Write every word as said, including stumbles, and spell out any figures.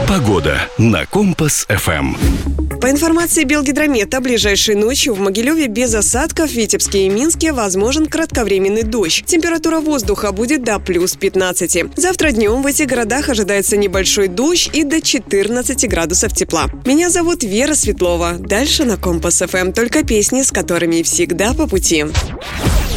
Погода на Компас эф эм. По информации Белгидромета, ближайшей ночью в Могилеве без осадков, в Витебске и Минске возможен кратковременный дождь. Температура воздуха будет до плюс пятнадцати. Завтра днем в этих городах ожидается небольшой дождь и до четырнадцати градусов тепла. Меня зовут Вера Светлова. Дальше на Компас эф эм только песни, с которыми всегда по пути.